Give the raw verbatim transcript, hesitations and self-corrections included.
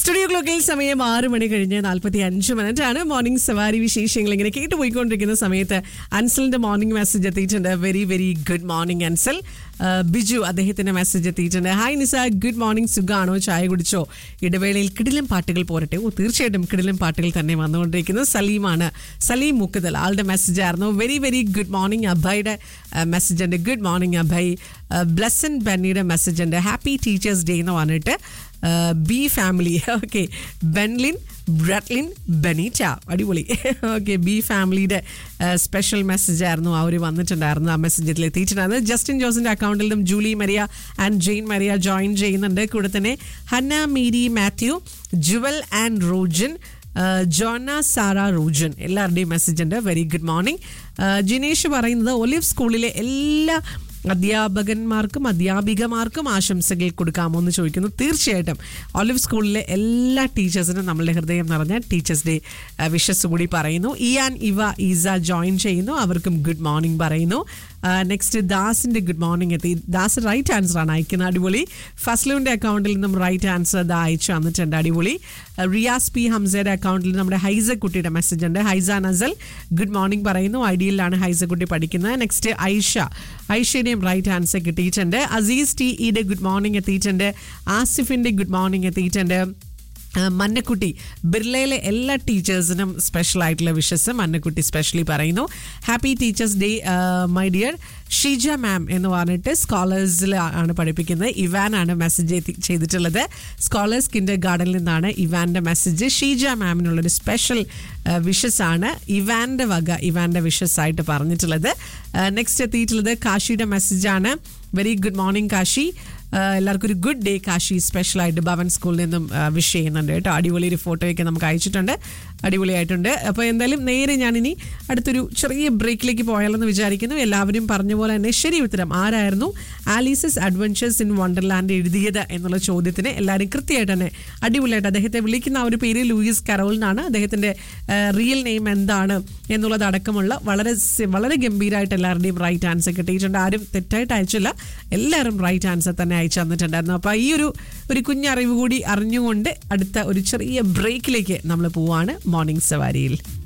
Studio ക്ലോക്കിൽ സമയം ആറ് മണി കഴിഞ്ഞ് നാൽപ്പത്തി അഞ്ച് മിനിറ്റ് ആണ്. മോർണിംഗ് സവാരി വിശേഷങ്ങൾ ഇങ്ങനെ കേട്ട് പോയിക്കൊണ്ടിരിക്കുന്ന സമയത്ത് അൻസലിന്റെ മോർണിംഗ് മെസ്സേജ് എത്തിയിട്ടുണ്ട്. Very very good morning Ansal. Biju അദ്ദേഹത്തിന്റെ മെസ്സേജ് എത്തിയിട്ടുണ്ട്. ഹായ് നിസ, ഗുഡ് മോർണിംഗ്, സുഖാണോ, ചായ കുടിച്ചോ? ഇടവേളയിൽ കിടിലം പാട്ടുകൾ പോരട്ടെ. ഓ തീർച്ചയായിട്ടും കിടിലം പാട്ടുകൾ തന്നെ വന്നുകൊണ്ടിരിക്കുന്നത്. സലീമാണ്, സലീം മുക്കുതൽ ആളുടെ മെസ്സേജ് ആയിരുന്നു. Very very good morning. അഭയുടെ message ഉണ്ട്. Good morning Abhay. Blessan ബെന്നിയുടെ message ഉണ്ട്. ഹാപ്പി ടീച്ചേഴ്സ് ഡേ എന്ന് പറഞ്ഞിട്ട് B family. Okay, Benlin ബ്രട്ലിൻ Benita, അടിപൊളി. ഓക്കെ, ബി ഫാമിലിയുടെ സ്പെഷ്യൽ മെസ്സേജ് ആയിരുന്നു അവർ വന്നിട്ടുണ്ടായിരുന്നു. ആ മെസ്സേജിൽ എത്തിയിട്ടുണ്ടായിരുന്നു. ജസ്റ്റിൻ ജോസിന്റെ അക്കൗണ്ടിൽ നിന്നും Julie Maria and Jain Maria join ചെയ്യുന്നുണ്ട്. കൂടെ തന്നെ Hannah Mary Mathew, Jual and Rojan, Jonah Sara Rojan, എല്ലാവരുടെയും മെസ്സേജ് ഉണ്ട്. Very good morning. ജിനേഷ് പറയുന്നത് ഒലിവ് സ്കൂളിലെ എല്ലാ അധ്യാപകന്മാർക്കും അധ്യാപികമാർക്കും ആശംസകൾ കൊടുക്കാമോ എന്ന് ചോദിക്കുന്നു. തീർച്ചയായിട്ടും ഒലിവ് സ്കൂളിലെ എല്ലാ ടീച്ചേഴ്സിനും നമ്മളുടെ ഹൃദയം നിറഞ്ഞ ടീച്ചേഴ്സ് ഡേ വിഷസ് കൂടി പറയുന്നു. ഇയാൻ ഇവ ഈസ ജോയിൻ ചെയ്യുന്നു, അവർക്കും ഗുഡ് മോർണിംഗ് പറയുന്നു. നെക്സ്റ്റ് ദാസിന്റെ ഗുഡ് മോർണിംഗ് എത്തി. ദാസ് റൈറ്റ് ആൻസർ ആണ് അയക്കുന്നത്, അടിപൊളി. ഫസ്ലുവിന്റെ അക്കൗണ്ടിൽ നിന്നും റൈറ്റ് ആൻസർ ദാ അയച്ചു വന്നിട്ടുണ്ട്, അടിപൊളി. റിയാസ് പി ഹംസയുടെ അക്കൗണ്ടിൽ നമ്മുടെ ഹൈസ കുട്ടിയുടെ മെസ്സേജ് ഉണ്ട്. ഹൈസ നസൽ ഗുഡ് മോർണിംഗ് പറയുന്നു. ഐഡിയയിലാണ് ഹൈസ കുട്ടി പഠിക്കുന്നത്. നെക്സ്റ്റ് ഐഷ, ഐഷയുടെയും റൈറ്റ് ആൻസർ കിട്ടിയിട്ടുണ്ട്. അസീസ് ടി ഇയുടെ ഗുഡ് മോർണിംഗ് എത്തിയിട്ടുണ്ട്. ആസിഫിന്റെ ഗുഡ് മോർണിംഗ് എത്തിയിട്ടുണ്ട്. മന്നക്കുട്ടി, ബിർളയിലെ എല്ലാ ടീച്ചേഴ്സിനും സ്പെഷ്യൽ ആയിട്ടുള്ള വിഷസ് മന്നക്കുട്ടി സ്പെഷ്യലി പറയുന്നു. Happy teachers day my dear. Sheeja മാം എന്ന് പറഞ്ഞിട്ട് സ്കോളേഴ്സിൽ ആണ് പഠിപ്പിക്കുന്നത്. ഇവാൻ ആണ് മെസ്സേജ് ചെയ്തിട്ടുള്ളത്. സ്കോളേഴ്സ് കിൻഡർ ഗാർഡനിൽ നിന്നാണ് ഇവാൻ്റെ മെസ്സേജ്. ഷീജ മാമിനുള്ളൊരു സ്പെഷ്യൽ വിഷസ് ആണ് ഇവാൻ്റെ വക, ഇവാൻ്റെ വിഷസ് ആയിട്ട് പറഞ്ഞിട്ടുള്ളത്. നെക്സ്റ്റ് എത്തിയിട്ടുള്ളത് കാശിയുടെ മെസ്സേജാണ്. Very good morning Kashi. എല്ലാവർക്കും ഒരു ഗുഡ് ഡേ കാശി സ്പെഷ്യലായിട്ട് ഭവൻ സ്കൂളിൽ നിന്നും വിഷ് ചെയ്യുന്നുണ്ട് കേട്ടോ. അടിപൊളി ഒരു ഫോട്ടോയൊക്കെ നമുക്ക് അയച്ചിട്ടുണ്ട്, അടിപൊളിയായിട്ടുണ്ട്. അപ്പോൾ എന്തായാലും നേരെ ഞാനിനി അടുത്തൊരു ചെറിയ ബ്രേക്കിലേക്ക് പോയാലെന്ന് വിചാരിക്കുന്നു. എല്ലാവരും പറഞ്ഞ പോലെ തന്നെ ശരി ഉത്തരം ആരായിരുന്നു ആലീസസ് അഡ്വഞ്ചേഴ്സ് ഇൻ വണ്ടർലാൻഡ് എഴുതിയത് എന്നുള്ള ചോദ്യത്തിന് എല്ലാവരും കൃത്യമായിട്ട് തന്നെ അടിപൊളിയായിട്ട് അദ്ദേഹത്തെ വിളിക്കുന്ന ആ ഒരു പേര് ലൂയിസ് കരോൾ എന്നാണ്. അദ്ദേഹത്തിൻ്റെ റിയൽ നെയിം എന്താണ് എന്നുള്ളത് അടക്കമുള്ള വളരെ വളരെ ഗംഭീരമായിട്ട് എല്ലാവരുടെയും റൈറ്റ് ആൻസർ കിട്ടിയിട്ടുണ്ട്. ആരും തെറ്റായിട്ട് അയച്ചില്ല, എല്ലാവരും റൈറ്റ് ആൻസർ തന്നെ അയച്ചു തന്നിട്ടുണ്ടായിരുന്നു. അപ്പോൾ ഈ ഒരു ഒരു കുഞ്ഞറിവ് കൂടി അറിഞ്ഞുകൊണ്ട് അടുത്ത ഒരു ചെറിയ ബ്രേക്കിലേക്ക് നമ്മൾ പോവാണ് മോർണിംഗ് സവാരിയിൽ.